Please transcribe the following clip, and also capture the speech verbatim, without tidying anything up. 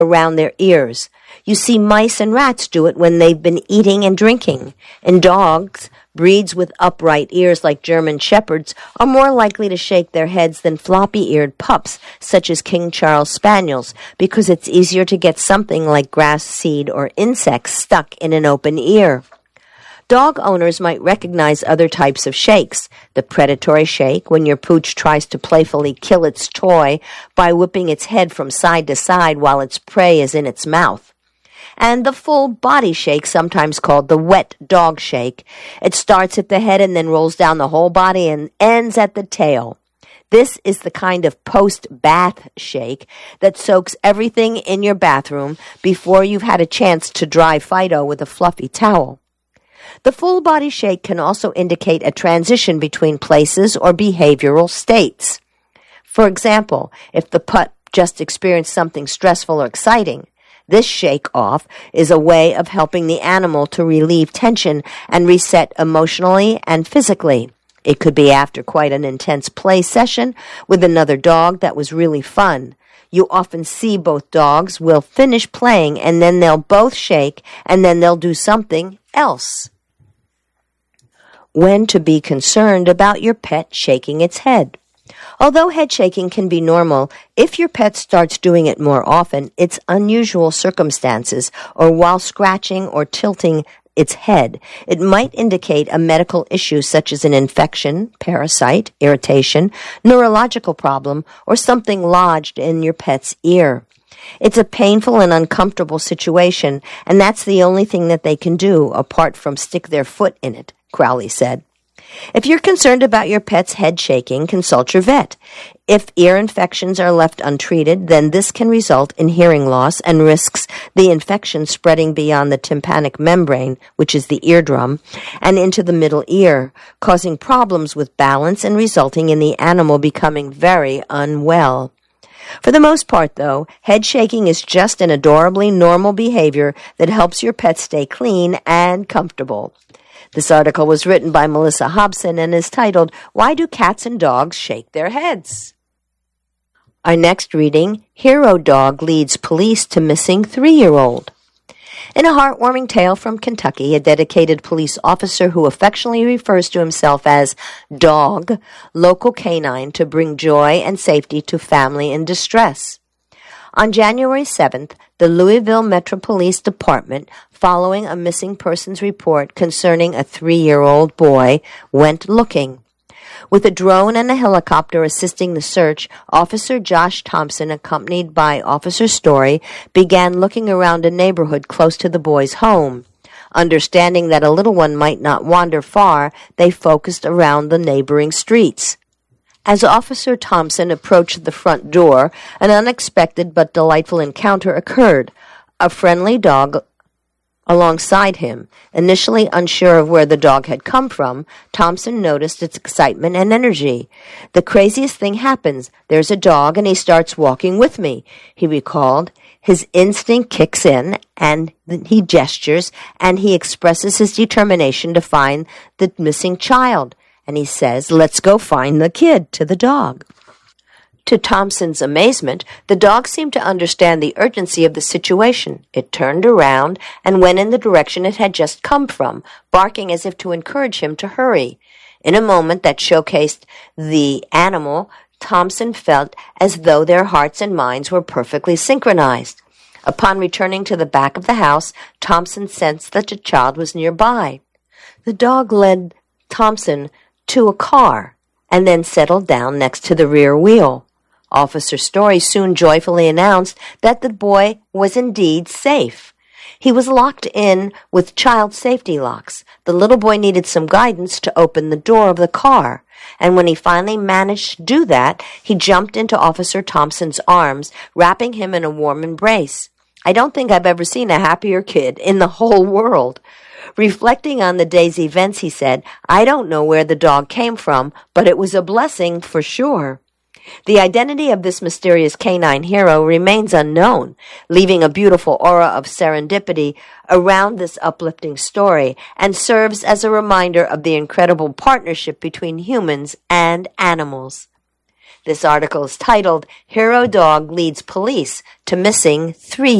around their ears. You see mice and rats do it when they've been eating and drinking. And dogs, breeds with upright ears like German Shepherds, are more likely to shake their heads than floppy-eared pups, such as King Charles Spaniels, because it's easier to get something like grass seed or insects stuck in an open ear. Dog owners might recognize other types of shakes. The predatory shake, when your pooch tries to playfully kill its toy by whipping its head from side to side while its prey is in its mouth. And the full body shake, sometimes called the wet dog shake. It starts at the head and then rolls down the whole body and ends at the tail. This is the kind of post-bath shake that soaks everything in your bathroom before you've had a chance to dry Fido with a fluffy towel. The full body shake can also indicate a transition between places or behavioral states. For example, if the pup just experienced something stressful or exciting, this shake-off is a way of helping the animal to relieve tension and reset emotionally and physically. It could be after quite an intense play session with another dog that was really fun. You often see both dogs will finish playing and then they'll both shake and then they'll do something else. When to be concerned about your pet shaking its head. Although head shaking can be normal, if your pet starts doing it more often, it's unusual circumstances, or while scratching or tilting its head, it might indicate a medical issue such as an infection, parasite, irritation, neurological problem, or something lodged in your pet's ear. It's a painful and uncomfortable situation, and that's the only thing that they can do apart from stick their foot in it, Crowley said. If you're concerned about your pet's head shaking, consult your vet. If ear infections are left untreated, then this can result in hearing loss and risks the infection spreading beyond the tympanic membrane, which is the eardrum, and into the middle ear, causing problems with balance and resulting in the animal becoming very unwell. For the most part, though, head shaking is just an adorably normal behavior that helps your pet stay clean and comfortable. This article was written by Melissa Hobson and is titled, Why Do Cats and Dogs Shake Their Heads? Our next reading, Hero Dog Leads Police to Missing Three-Year-Old. In a heartwarming tale from Kentucky, a dedicated police officer who affectionately refers to himself as Dog, local canine to bring joy and safety to family in distress. On January seventh, the Louisville Metro Police Department, following a missing persons report concerning a three-year-old boy, went looking. With a drone and a helicopter assisting the search, Officer Josh Thompson, accompanied by Officer Story, began looking around a neighborhood close to the boy's home. Understanding that a little one might not wander far, they focused around the neighboring streets. As Officer Thompson approached the front door, an unexpected but delightful encounter occurred. A friendly dog alongside him. Initially unsure of where the dog had come from, Thompson noticed its excitement and energy. The craziest thing happens. There's a dog and he starts walking with me, he recalled. His instinct kicks in and he gestures and he expresses his determination to find the missing child. And he says, let's go find the kid, to the dog. To Thompson's amazement, the dog seemed to understand the urgency of the situation. It turned around and went in the direction it had just come from, barking as if to encourage him to hurry. In a moment that showcased the animal, Thompson felt as though their hearts and minds were perfectly synchronized. Upon returning to the back of the house, Thompson sensed that the child was nearby. The dog led Thompson to a car and then settled down next to the rear wheel. Officer Story soon joyfully announced that the boy was indeed safe. He was locked in with child safety locks. The little boy needed some guidance to open the door of the car, and when he finally managed to do that, he jumped into Officer Thompson's arms, wrapping him in a warm embrace. I don't think I've ever seen a happier kid in the whole world. Reflecting on the day's events, he said, I don't know where the dog came from, but it was a blessing for sure. The identity of this mysterious canine hero remains unknown, leaving a beautiful aura of serendipity around this uplifting story and serves as a reminder of the incredible partnership between humans and animals. This article is titled, Hero Dog Leads Police to Missing Three